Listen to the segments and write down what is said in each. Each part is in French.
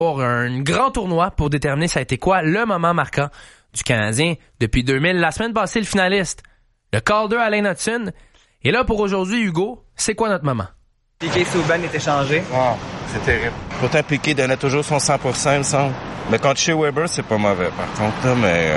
pour un grand tournoi pour déterminer ça a été quoi le moment marquant du Canadien depuis 2000. La semaine passée, le finaliste, le Calder Allen Hudson. Et là, pour aujourd'hui, Hugo, c'est quoi notre moment? Piqué Subban est échangé. Wow, c'est terrible. Pourtant, Piqué donnait toujours son 100%, il me semble. Mais contre Shea Weber, c'est pas mauvais, par contre. Là, mais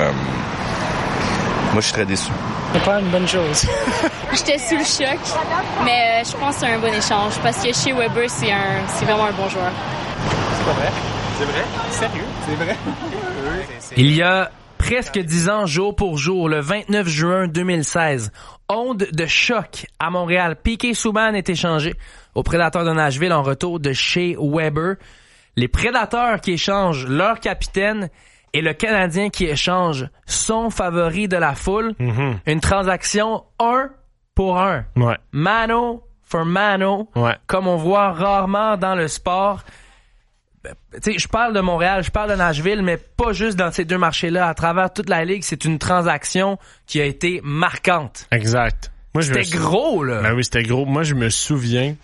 moi, je suis très déçu. C'est pas une bonne chose. J'étais sous le choc, mais je pense que c'est un bon échange parce que Shea Weber, c'est vraiment un bon joueur. C'est pas vrai? C'est vrai? Sérieux? C'est vrai? Il y a presque 10 ans, jour pour jour, le 29 juin 2016, onde de choc à Montréal. Piqué Subban est échangé aux Prédateurs de Nashville en retour de Shea Weber. Les Prédateurs qui échangent leur capitaine et le Canadien qui échange son favori de la foule. Mm-hmm. Une transaction 1 pour 1. Ouais. Mano for mano. Ouais. Comme on voit rarement dans le sport. Tu sais, je parle de Montréal, je parle de Nashville, mais pas juste dans ces deux marchés-là. À travers toute la ligue, c'est une transaction qui a été marquante. Exact. Moi, c'était gros, là. Ben oui, c'était gros. Moi, je me souviens,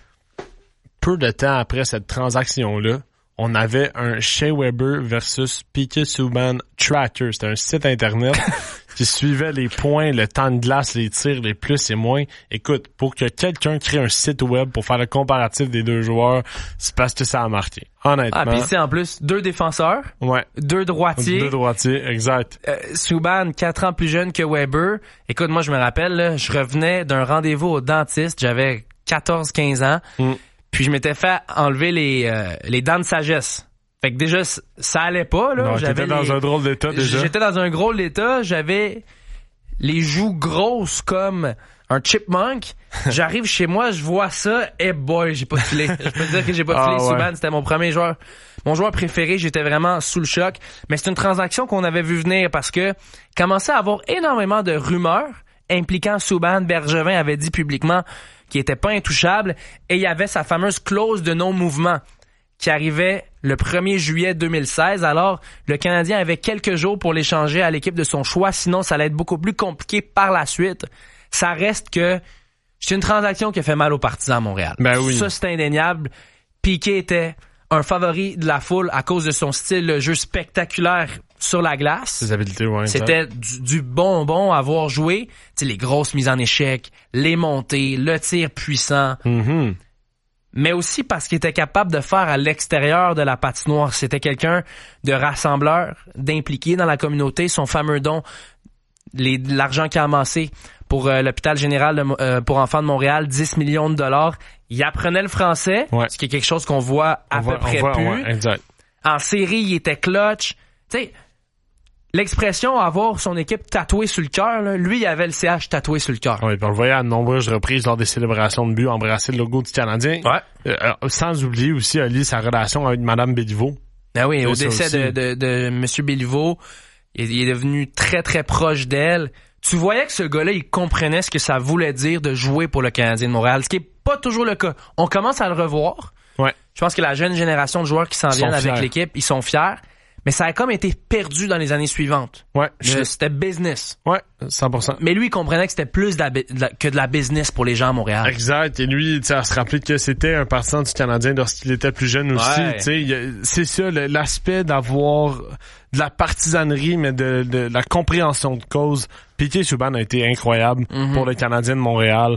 peu de temps après cette transaction-là, on avait un Shea Weber versus Piqué Subban tracker. C'était un site Internet qui suivait les points, le temps de glace, les tirs, les plus et moins. Écoute, pour que quelqu'un crée un site web pour faire le comparatif des deux joueurs, c'est parce que ça a marqué. Honnêtement. Ah, puis c'est en plus 2 défenseurs. Ouais. 2 droitiers. 2 droitiers, exact. Subban, 4 ans plus jeune que Weber. Écoute, moi, je me rappelle, là, je revenais d'un rendez-vous au dentiste. J'avais 14-15 ans. Puis je m'étais fait enlever les dents de sagesse. Fait que déjà, ça allait pas, là. Non, j'étais dans un drôle d'état, déjà. J'étais dans un drôle d'état. J'avais les joues grosses comme un chipmunk. J'arrive chez moi, je vois ça. Eh boy, j'ai pas filé. Je peux te dire que j'ai pas filé. Ouais. Subban, c'était mon premier joueur. Mon joueur préféré, j'étais vraiment sous le choc. Mais c'est une transaction qu'on avait vu venir parce que commençait à avoir énormément de rumeurs impliquant Subban. Bergevin avait dit publiquement qu'il était pas intouchable et il y avait sa fameuse clause de non-mouvement qui arrivait le 1er juillet 2016. Alors, le Canadien avait quelques jours pour l'échanger à l'équipe de son choix, sinon ça allait être beaucoup plus compliqué par la suite. Ça reste que c'est une transaction qui a fait mal aux partisans à Montréal. Ben oui. Ça, c'est indéniable. Piqué était un favori de la foule à cause de son style de jeu spectaculaire sur la glace. Ses habiletés, ouais. C'était du bonbon à voir jouer. Tu sais, les grosses mises en échec, les montées, le tir puissant. Mm-hmm. Mais aussi parce qu'il était capable de faire à l'extérieur de la patinoire. C'était quelqu'un de rassembleur, d'impliqué dans la communauté. Son fameux don, l'argent qu'il a amassé pour l'hôpital général pour enfants de Montréal, 10 millions de dollars. Il apprenait le français, ce qui est quelque chose qu'on voit à peu près plus. Ouais, exact. En série, il était clutch. Tu sais, l'expression avoir son équipe tatouée sur le cœur, là, lui, il avait le CH tatoué sur le cœur. Oui, puis on le voyait à de nombreuses reprises lors des célébrations de but embrasser le logo du Canadien. Ouais. Sans oublier aussi, Ali, sa relation avec Mme Béliveau. Ah oui, au décès de M. Béliveau, il est devenu très, très proche d'elle. Tu voyais que ce gars-là, il comprenait ce que ça voulait dire de jouer pour le Canadien de Montréal, ce qui est pas toujours le cas. On commence à le revoir. Ouais. Je pense que la jeune génération de joueurs qui s'en viennent avec l'équipe, ils sont fiers. Mais ça a comme été perdu dans les années suivantes. Ouais. C'était business. Ouais, 100%. Mais lui, il comprenait que c'était plus que de la business pour les gens à Montréal. Exact. Et lui, tu sais, à se rappeler que c'était un partisan du Canadien lorsqu'il était plus jeune aussi. Ouais. Tu sais, c'est ça, l'aspect d'avoir de la partisanerie, mais de la compréhension de cause. Piqué Subban a été incroyable pour le Canadien de Montréal.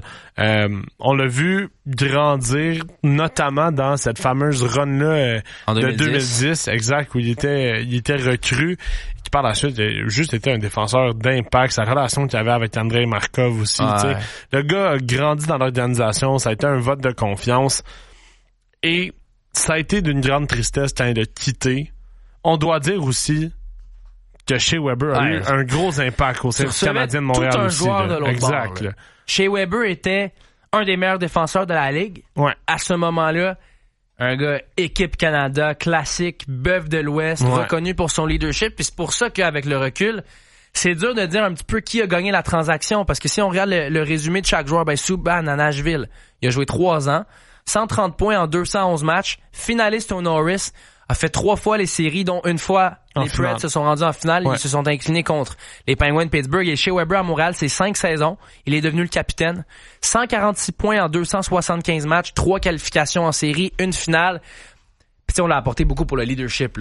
On l'a vu grandir, notamment dans cette fameuse run-là de 2010, exact, où il était recru, qui par la suite a juste été un défenseur d'impact. Sa relation qu'il avait avec Andrei Markov aussi. Ouais. Le gars a grandi dans l'organisation, ça a été un vote de confiance. Et ça a été d'une grande tristesse quand il a quitté. On doit dire aussi que Shea Weber a eu un gros impact au sein du Canadien de Montréal tout un aussi. joueur de l'autre exact. Bord, Shea Weber était un des meilleurs défenseurs de la Ligue. Ouais. À ce moment-là, un gars équipe Canada, classique, bœuf de l'Ouest, reconnu pour son leadership. Puis c'est pour ça qu'avec le recul, c'est dur de dire un petit peu qui a gagné la transaction. Parce que si on regarde le résumé de chaque joueur, Subban à Nashville, il a joué 3 ans, 130 points en 211 matchs, finaliste au Norris, a fait 3 fois les séries, dont une fois les Preds se sont rendus en finale. Ils se sont inclinés contre les Penguins de Pittsburgh. Et Shea Weber à Montréal, c'est 5 saisons. Il est devenu le capitaine. 146 points en 275 matchs, 3 qualifications en série, une finale. Puis on l'a apporté beaucoup pour le leadership.